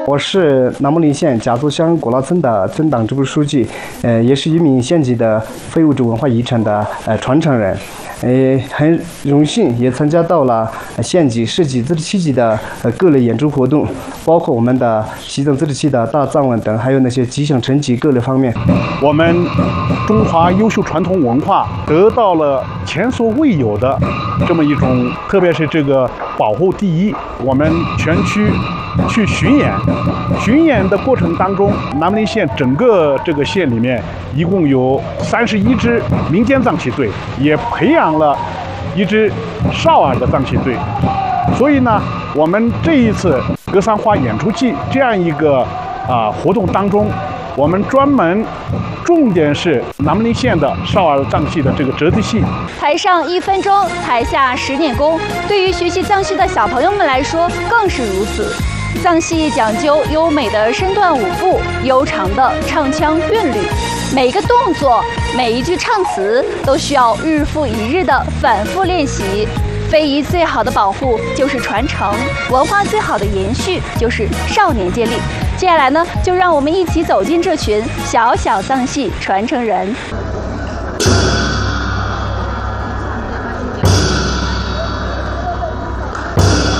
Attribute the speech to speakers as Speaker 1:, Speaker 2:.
Speaker 1: 我是南木林县家族乡果拉村的村党支部书记，也是一名县级的非物质文化遗产的传承人。很荣幸也参加到了县级、市级、自治区级的各类演出活动，包括我们的西藏自治区的大藏文等，还有那些吉祥成绩各类方面。
Speaker 2: 我们中华优秀传统文化得到了前所未有的这么一种，特别是这个保护第一，我们全区去巡演的过程当中，南木林县整个这个县里面一共有31支民间藏戏队，也培养了一支少儿的藏戏队。所以呢，我们这一次格桑花演出季这样一个活动当中，我们专门重点是南木林县的少儿藏戏的这个折子戏。
Speaker 3: 台上1分钟，台下10年功，对于学习藏戏的小朋友们来说更是如此。藏戏讲究优美的身段舞步，悠长的唱腔韵律，每一个动作，每一句唱词都需要日复一日的反复练习。非遗最好的保护就是传承，文化最好的延续就是少年接力。接下来呢，就让我们一起走进这群小小藏戏传承人。